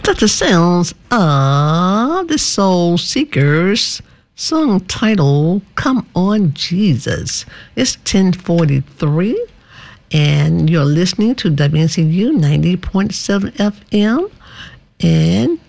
That's the sounds of the Soul Seekers song title, Come On Jesus. It's 10:43, and you're listening to WNCU 90.7 FM and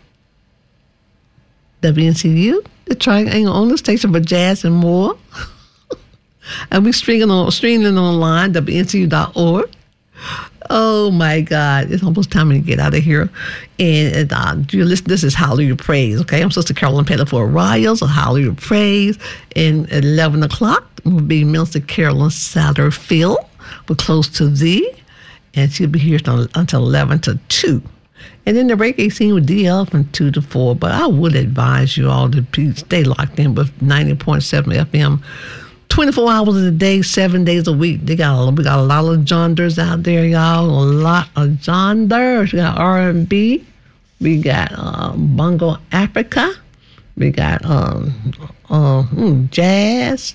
WNCU, the Triangle station for jazz and more. And we're streaming online, WNCU.org. Oh my God, it's almost time to get out of here. And you listen, this is Hallelujah Praise, okay? I'm Sister Carolyn Pettiford Riles of Hallelujah Praise. And at 11 o'clock will be Minister Carolyn Satterfield. We're close to thee. And she'll be here until 11 to 2. And then the reggae scene with DL from 2 to 4. But I would advise you all to stay locked in with 90.7 FM. 24 hours a day, 7 days a week. We got a lot of genres out there, y'all. A lot of genres. We got R&B. We got Bongo Africa. We got jazz,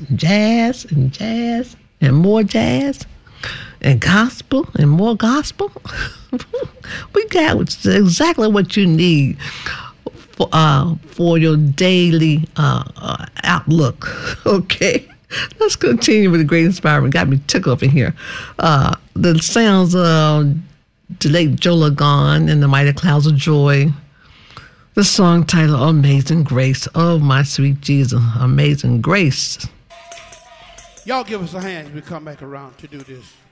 and more jazz, and gospel, and more gospel. We got exactly what you need for your daily outlook. Okay. Let's continue with the great inspiring. Got me tickled up in here. The sounds of the late Joe Lagon and the Mighty Clouds of Joy. The song titled Amazing Grace. Oh, my sweet Jesus. Amazing Grace. Y'all give us a hand as we come back around to do this.